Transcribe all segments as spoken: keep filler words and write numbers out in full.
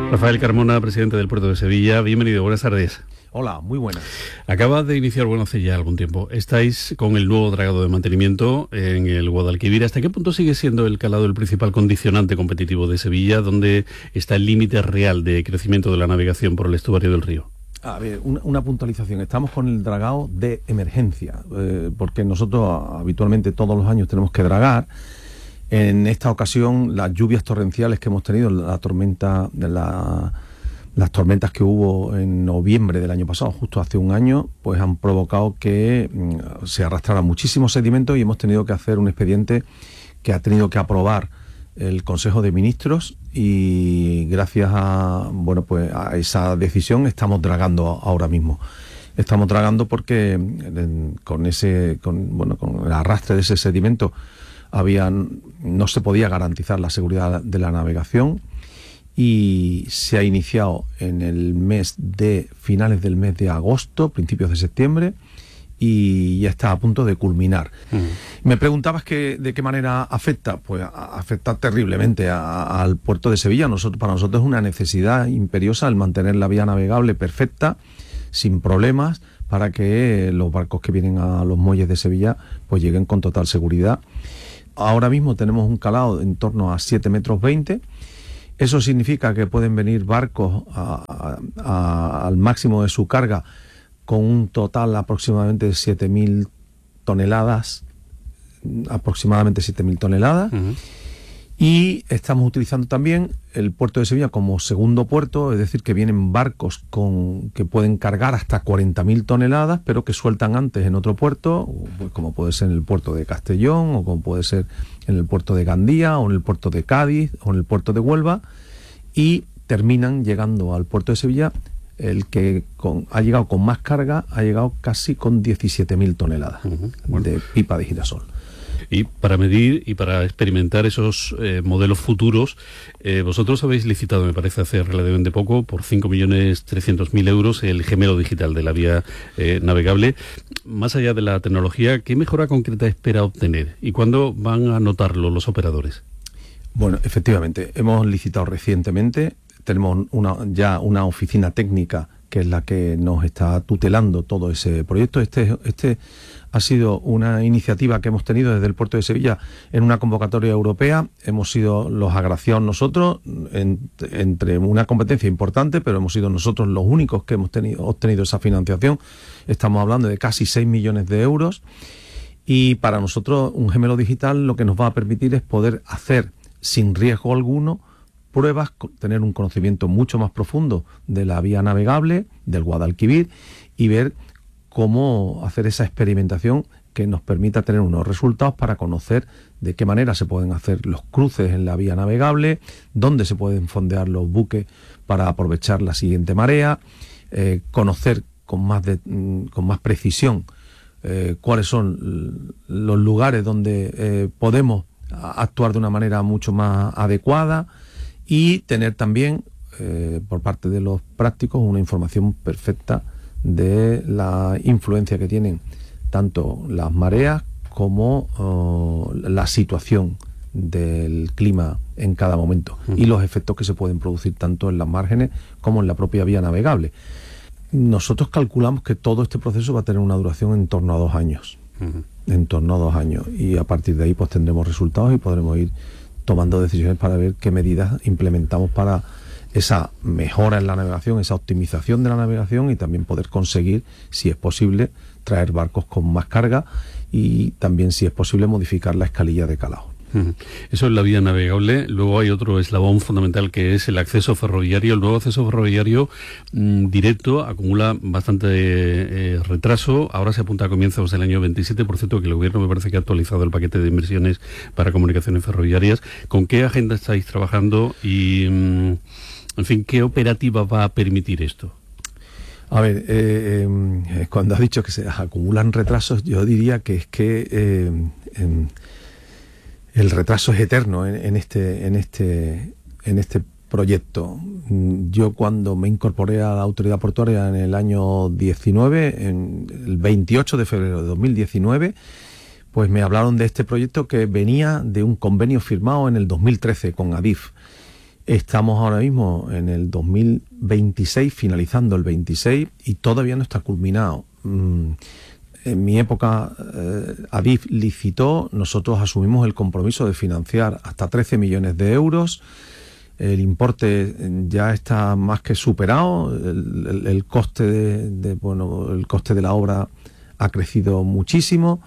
Rafael Carmona, presidente del Puerto de Sevilla, bienvenido, buenas tardes. Hola, muy buenas. Acaba de iniciar, bueno, hace ya algún tiempo, estáis con el nuevo dragado de mantenimiento en el Guadalquivir. ¿Hasta qué punto sigue siendo el calado el principal condicionante competitivo de Sevilla? ¿Dónde está el límite real de crecimiento de la navegación por el estuario del río? A ver, una, una puntualización. Estamos con el dragado de emergencia, eh, porque nosotros habitualmente todos los años tenemos que dragar. En esta ocasión, las lluvias torrenciales que hemos tenido, la tormenta, la, las tormentas que hubo en noviembre del año pasado, justo hace un año, pues han provocado que mm, se arrastrara muchísimo sedimento y hemos tenido que hacer un expediente que ha tenido que aprobar el Consejo de Ministros, y gracias a bueno pues a esa decisión estamos dragando ahora mismo. Estamos dragando porque eh, con ese con bueno con el arrastre de ese sedimento habían no se podía garantizar la seguridad de la navegación, y se ha iniciado en el mes de finales del mes de agosto, principios de septiembre, y ya está a punto de culminar. Mm. Me preguntabas que de qué manera afecta. Pues afecta terriblemente a, a, al puerto de Sevilla. Nosotros, para nosotros es una necesidad imperiosa el mantener la vía navegable perfecta, sin problemas, para que los barcos que vienen a los muelles de Sevilla pues lleguen con total seguridad. Ahora mismo tenemos un calado en torno a siete metros veinte. Eso significa que pueden venir barcos a, a, a, al máximo de su carga, con un total aproximadamente de siete mil toneladas, aproximadamente siete mil toneladas. Uh-huh. Y estamos utilizando también el puerto de Sevilla como segundo puerto, es decir, que vienen barcos con que pueden cargar hasta cuarenta mil toneladas, pero que sueltan antes en otro puerto, pues como puede ser en el puerto de Castellón, o como puede ser en el puerto de Gandía, o en el puerto de Cádiz, o en el puerto de Huelva, y terminan llegando al puerto de Sevilla. El que con, ha llegado con más carga ha llegado casi con diecisiete mil toneladas uh-huh. bueno. de pipa de girasol. Y para medir y para experimentar esos eh, modelos futuros, eh, vosotros habéis licitado, me parece, hace relativamente poco, por cinco millones trescientos mil euros, el gemelo digital de la vía eh, navegable. Más allá de la tecnología, ¿qué mejora concreta espera obtener? ¿Y cuándo van a notarlo los operadores? Bueno, efectivamente, hemos licitado recientemente. Tenemos una, ya una oficina técnica que es la que nos está tutelando todo ese proyecto. Este, este ha sido una iniciativa que hemos tenido desde el Puerto de Sevilla en una convocatoria europea. Hemos sido los agraciados nosotros, en, entre una competencia importante, pero hemos sido nosotros los únicos que hemos tenido, obtenido esa financiación. Estamos hablando de casi seis millones de euros. Y para nosotros un gemelo digital lo que nos va a permitir es poder hacer sin riesgo alguno pruebas, tener un conocimiento mucho más profundo de la vía navegable, del Guadalquivir, y ver cómo hacer esa experimentación que nos permita tener unos resultados para conocer de qué manera se pueden hacer los cruces en la vía navegable, dónde se pueden fondear los buques para aprovechar la siguiente marea, eh, conocer con más, de, con más precisión eh, cuáles son los lugares donde eh, podemos actuar de una manera mucho más adecuada, y tener también, eh, por parte de los prácticos, una información perfecta de la influencia que tienen tanto las mareas como uh, la situación del clima en cada momento, uh-huh. y los efectos que se pueden producir tanto en las márgenes como en la propia vía navegable. Nosotros calculamos que todo este proceso va a tener una duración en torno a dos años. Uh-huh. En torno a dos años. Y a partir de ahí pues tendremos resultados y podremos ir tomando decisiones para ver qué medidas implementamos para esa mejora en la navegación, esa optimización de la navegación, y también poder conseguir, si es posible, traer barcos con más carga, y también, si es posible, modificar la escalilla de calado. Eso es la vía navegable. Luego hay otro eslabón fundamental, que es el acceso ferroviario. El nuevo acceso ferroviario mmm, directo acumula bastante eh, retraso. Ahora se apunta a comienzos del año veintisiete, por cierto, que el gobierno me parece que ha actualizado el paquete de inversiones para comunicaciones ferroviarias. ¿Con qué agenda estáis trabajando y, mmm, en fin, qué operativa va a permitir esto? A ver, eh, eh, cuando has dicho que se acumulan retrasos, yo diría que es que eh, eh, el retraso es eterno en, en este en este en este proyecto. Yo, cuando me incorporé a la autoridad portuaria en el año diecinueve, en el veintiocho de febrero de dos mil diecinueve, pues me hablaron de este proyecto que venía de un convenio firmado en el dos mil trece con Adif. Estamos ahora mismo en el dos mil veintiséis, finalizando el veintiséis, y todavía no está culminado. Mm, en mi época, eh, Adif licitó, nosotros asumimos el compromiso de financiar hasta trece millones de euros. El importe ya está más que superado. El, el, el coste de, de bueno, el coste de la obra ha crecido muchísimo.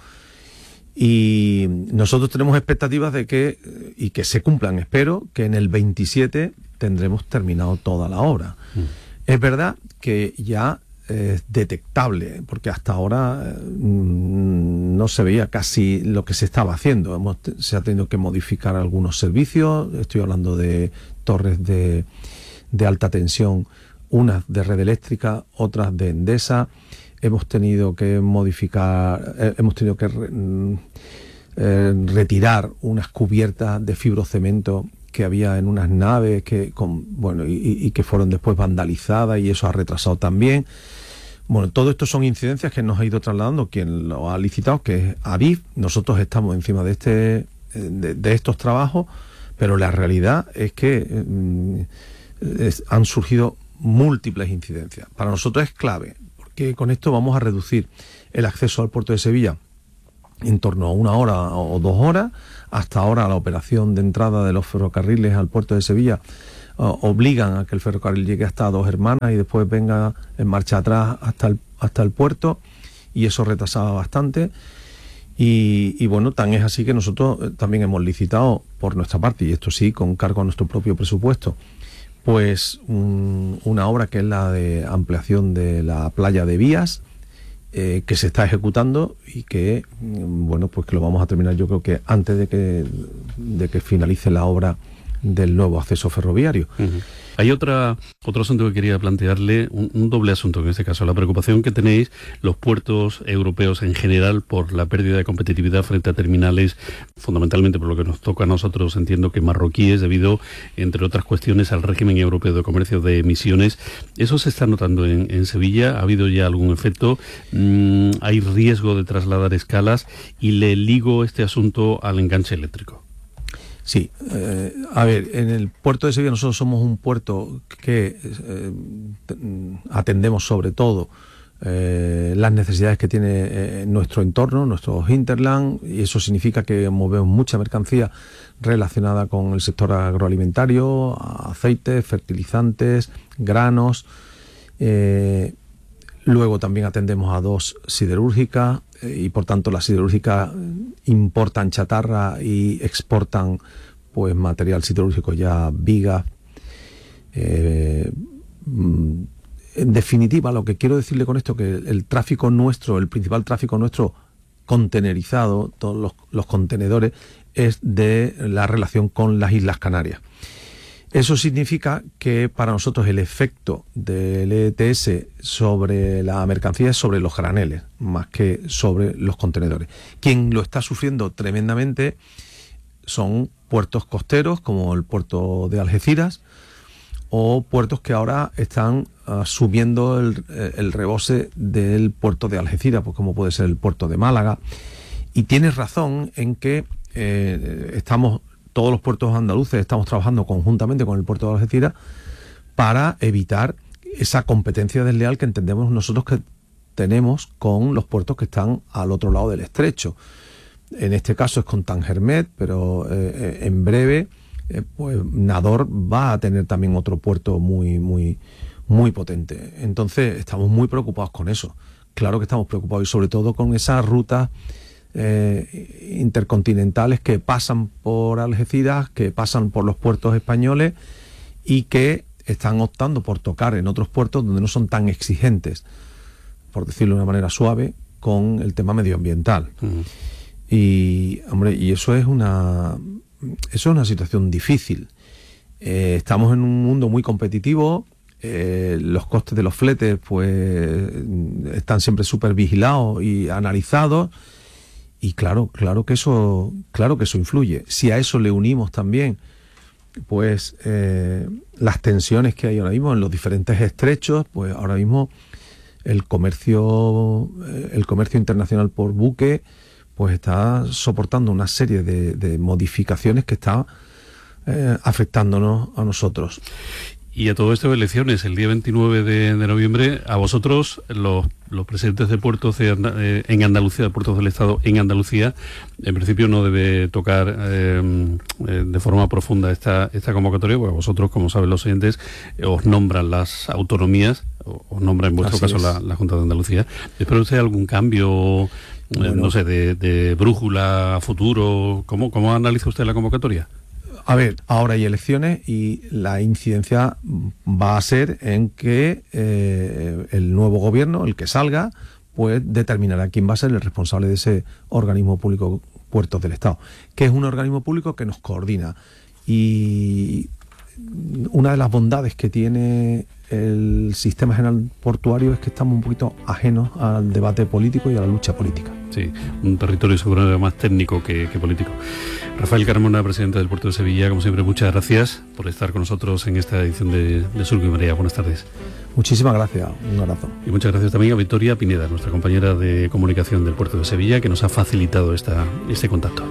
Y nosotros tenemos expectativas de que, y que se cumplan, espero, que en el veintisiete tendremos terminado toda la obra. Mm. Es verdad que ya es detectable, porque hasta ahora mmm, no se veía casi lo que se estaba haciendo. Hemos, se ha tenido que modificar algunos servicios, estoy hablando de torres de, de alta tensión, unas de red eléctrica, otras de Endesa. Hemos tenido que modificar, eh, hemos tenido que re, eh, retirar unas cubiertas de fibrocemento que había en unas naves que, con, bueno, y, y que fueron después vandalizadas, y eso ha retrasado también. Bueno, todo esto son incidencias que nos ha ido trasladando quien lo ha licitado, que es Adif. Nosotros estamos encima de este de, de estos trabajos, pero la realidad es que eh, es, han surgido múltiples incidencias. Para nosotros es clave, que con esto vamos a reducir el acceso al puerto de Sevilla en torno a una hora o dos horas. Hasta ahora la operación de entrada de los ferrocarriles al puerto de Sevilla uh, obligan a que el ferrocarril llegue hasta Dos Hermanas y después venga en marcha atrás hasta el, hasta el puerto, y eso retrasaba bastante. Y, y bueno, tan es así que nosotros también hemos licitado por nuestra parte, y esto sí, con cargo a nuestro propio presupuesto, pues un, una obra que es la de ampliación de la playa de Vías, eh, que se está ejecutando y que, bueno, pues que lo vamos a terminar yo creo que antes de que, de que finalice la obra del nuevo acceso ferroviario. Uh-huh. Hay otra otro asunto que quería plantearle, un, un doble asunto en este caso, la preocupación que tenéis los puertos europeos en general por la pérdida de competitividad frente a terminales, fundamentalmente por lo que nos toca a nosotros, entiendo que marroquíes, debido, entre otras cuestiones, al régimen europeo de comercio de emisiones. ¿Eso se está notando en, en Sevilla? ¿Ha habido ya algún efecto? Mm, ¿hay riesgo de trasladar escalas? Y le ligo este asunto al enganche eléctrico. Sí, eh, a ver, en el puerto de Sevilla nosotros somos un puerto que eh, atendemos sobre todo eh, las necesidades que tiene eh, nuestro entorno, nuestro hinterland, y eso significa que movemos mucha mercancía relacionada con el sector agroalimentario, aceites, fertilizantes, granos. Eh, luego también atendemos a dos siderúrgicas, y por tanto las siderúrgicas importan chatarra y exportan pues material siderúrgico, ya vigas. Eh, en definitiva, lo que quiero decirle con esto, que el tráfico nuestro, el principal tráfico nuestro contenerizado, todos los, los contenedores, es de la relación con las Islas Canarias. Eso significa que para nosotros el efecto del E T S sobre la mercancía es sobre los graneles, más que sobre los contenedores. Quien lo está sufriendo tremendamente son puertos costeros, como el puerto de Algeciras, o puertos que ahora están asumiendo el, el rebose del puerto de Algeciras, pues como puede ser el puerto de Málaga. Y tienes razón en que eh, estamos... todos los puertos andaluces estamos trabajando conjuntamente con el puerto de Algeciras para evitar esa competencia desleal que entendemos nosotros que tenemos con los puertos que están al otro lado del estrecho. En este caso es con Tangermet, pero eh, en breve eh, pues Nador va a tener también otro puerto muy, muy, muy potente. Entonces estamos muy preocupados con eso. Claro que estamos preocupados, y sobre todo con esas rutas Eh, intercontinentales que pasan por Algeciras, que pasan por los puertos españoles y que están optando por tocar en otros puertos donde no son tan exigentes, por decirlo de una manera suave, con el tema medioambiental. Uh-huh. Y hombre, y eso es una eso es una situación difícil. Eh, estamos en un mundo muy competitivo. Eh, los costes de los fletes pues están siempre súper vigilados y analizados. Y claro, claro que eso, claro que eso influye. Si a eso le unimos también, pues eh, las tensiones que hay ahora mismo en los diferentes estrechos, pues ahora mismo el comercio, eh, el comercio internacional por buque, pues está soportando una serie de, de modificaciones que está eh, afectándonos a nosotros. Y a todo esto de elecciones, el día veintinueve de, de noviembre, a vosotros, los, los presidentes de puertos de, eh, en Andalucía, de puertos del Estado en Andalucía, en principio no debe tocar eh, eh, de forma profunda esta, esta convocatoria, porque vosotros, como saben los oyentes, eh, os nombran las autonomías, os nombra en vuestro Así caso la, la Junta de Andalucía. ¿Espera usted algún cambio, eh, bueno, no sé, de, de brújula, futuro? ¿Cómo, cómo analiza usted la convocatoria? A ver, ahora hay elecciones y la incidencia va a ser en que eh, el nuevo gobierno, el que salga, pues determinará quién va a ser el responsable de ese organismo público Puertos del Estado, que es un organismo público que nos coordina. Y una de las bondades que tiene el sistema general portuario es que estamos un poquito ajenos al debate político y a la lucha política. Sí, un territorio seguramente más técnico que, que político. Rafael Carmona, presidente del Puerto de Sevilla, como siempre, muchas gracias por estar con nosotros en esta edición de, de Surco y Marea. Buenas tardes. Muchísimas gracias, un abrazo. Y muchas gracias también a Victoria Pineda, nuestra compañera de comunicación del Puerto de Sevilla, que nos ha facilitado esta, este contacto.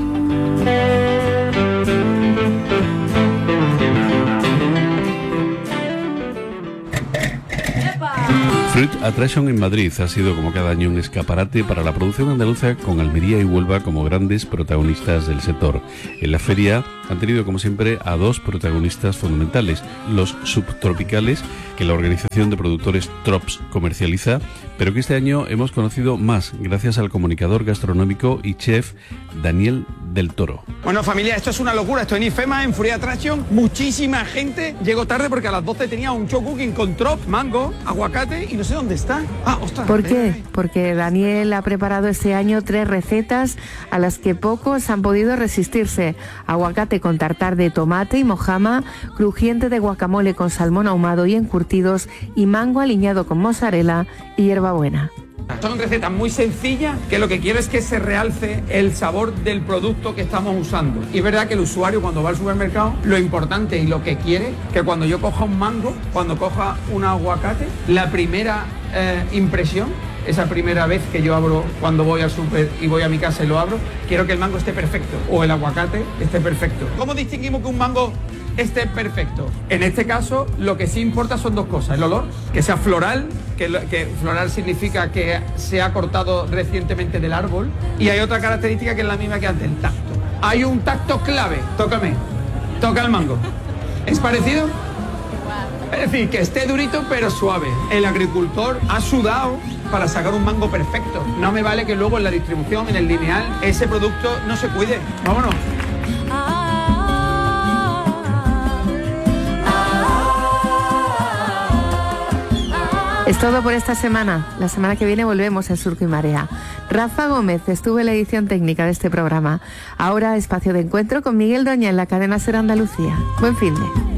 Fruit Attraction en Madrid ha sido como cada año un escaparate para la producción andaluza, con Almería y Huelva como grandes protagonistas del sector. En la feria han tenido como siempre a dos protagonistas fundamentales, los subtropicales, que la organización de productores Trops comercializa, pero que este año hemos conocido más gracias al comunicador gastronómico y chef Daniel del Toro. Bueno, familia, esto es una locura. Estoy en IFEMA, en Fruit Attraction. Muchísima gente. Llego tarde porque a las doce tenía un show cooking con Trops, mango, aguacate y no sé dónde está. Ah, ostras. ¿Por qué? Porque Daniel ha preparado este año tres recetas a las que pocos han podido resistirse. Aguacate con tartar de tomate y mojama, crujiente de guacamole con salmón ahumado y encurtidos, y mango aliñado con mozzarella y hierbabuena. Son recetas muy sencillas que lo que quiero es que se realce el sabor del producto que estamos usando. Y es verdad que el usuario, cuando va al supermercado, lo importante y lo que quiere, que cuando yo coja un mango, cuando coja un aguacate, la primera eh, impresión, esa primera vez que yo abro, cuando voy al súper y voy a mi casa y lo abro, quiero que el mango esté perfecto o el aguacate esté perfecto. ¿Cómo distinguimos que un mango esté perfecto? En este caso, lo que sí importa son dos cosas: el olor, que sea floral, que, que floral significa que se ha cortado recientemente del árbol, y hay otra característica que es la misma que antes, el tacto. Hay un tacto clave. Tócame, toca el mango. ¿Es parecido? Es decir, que esté durito pero suave. El agricultor ha sudado para sacar un mango perfecto. No me vale que luego en la distribución, en el lineal, ese producto no se cuide. Vámonos. Es todo por esta semana. La semana que viene volvemos en Surco y Marea. Rafa Gómez estuvo en la edición técnica de este programa. Ahora espacio de encuentro con Miguel Doña en la cadena Ser Andalucía. Buen fin de...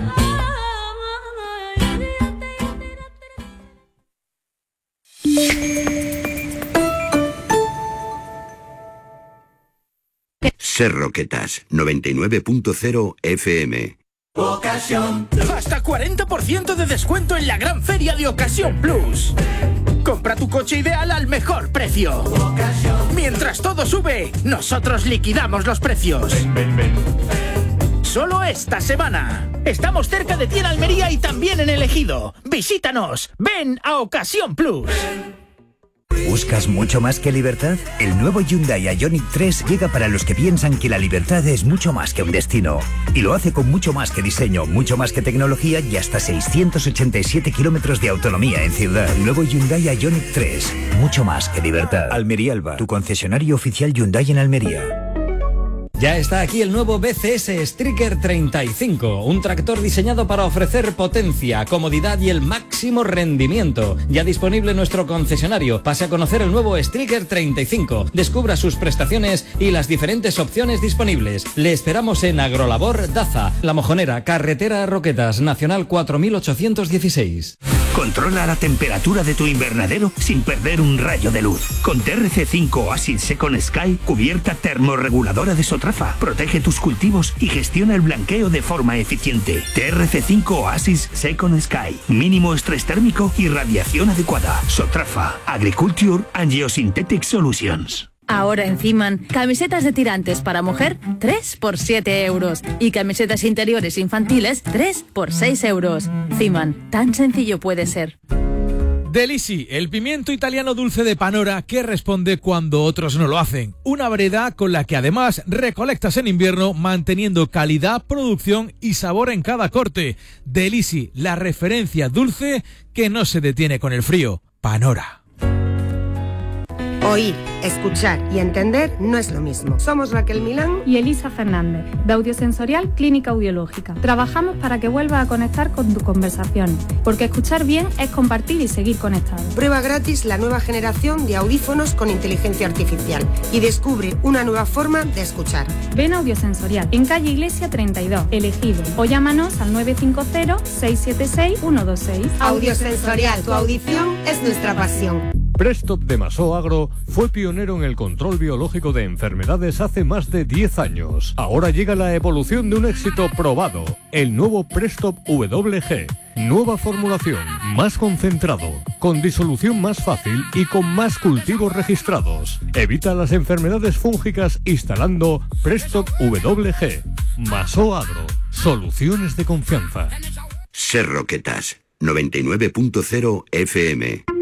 Ser Roquetas, noventa y nueve punto cero F M. Ocasión. Hasta cuarenta por ciento de descuento en la gran feria de Ocasión Plus. Compra tu coche ideal al mejor precio. Ocasión. Mientras todo sube, nosotros liquidamos los precios. Ven, ven, ven. Solo esta semana. Estamos cerca de ti en Almería y también en El Ejido. Visítanos. Ven a Ocasión Plus. ¿Buscas mucho más que libertad? El nuevo Hyundai Ioniq tres llega para los que piensan que la libertad es mucho más que un destino. Y lo hace con mucho más que diseño, mucho más que tecnología y hasta seiscientos ochenta y siete kilómetros de autonomía en ciudad. Nuevo Hyundai Ioniq tres. Mucho más que libertad. Almería Alba, tu concesionario oficial Hyundai en Almería. Ya está aquí el nuevo B C S Striker treinta y cinco, un tractor diseñado para ofrecer potencia, comodidad y el máximo rendimiento. Ya disponible en nuestro concesionario. Pase a conocer el nuevo Striker treinta y cinco. Descubra sus prestaciones y las diferentes opciones disponibles. Le esperamos en Agrolabor Daza, La Mojonera, Carretera Roquetas, Nacional cuatro mil ochocientos dieciséis. Controla la temperatura de tu invernadero sin perder un rayo de luz. Con T R C cinco Oasis Second Sky, cubierta termorreguladora de Sotrafa, protege tus cultivos y gestiona el blanqueo de forma eficiente. T R C cinco Oasis Second Sky, mínimo estrés térmico y radiación adecuada. Sotrafa, Agriculture and Geosynthetic Solutions. Ahora en Ciman, camisetas de tirantes para mujer, tres por siete euros. Y camisetas interiores infantiles, tres por seis euros. Ciman, tan sencillo puede ser. Delisi, el pimiento italiano dulce de Panora que responde cuando otros no lo hacen. Una variedad con la que además recolectas en invierno manteniendo calidad, producción y sabor en cada corte. Delisi, la referencia dulce que no se detiene con el frío. Panora. Oír, escuchar y entender no es lo mismo. Somos Raquel Milán y Elisa Fernández, de Audiosensorial Clínica Audiológica. Trabajamos para que vuelvas a conectar con tu conversación, porque escuchar bien es compartir y seguir conectado. Prueba gratis la nueva generación de audífonos con inteligencia artificial y descubre una nueva forma de escuchar. Ven a Audiosensorial, en calle Iglesia treinta y dos, Elegido, o llámanos al nueve cinco cero, seis siete seis, uno dos seis. Audiosensorial, tu audición es nuestra pasión. Prestop de Masó Agro fue pionero en el control biológico de enfermedades hace más de diez años. Ahora llega la evolución de un éxito probado, el nuevo Prestop W G. Nueva formulación, más concentrado, con disolución más fácil y con más cultivos registrados. Evita las enfermedades fúngicas instalando Prestop W G. Masó Agro, soluciones de confianza. Ser Roquetas, noventa y nueve punto cero F M.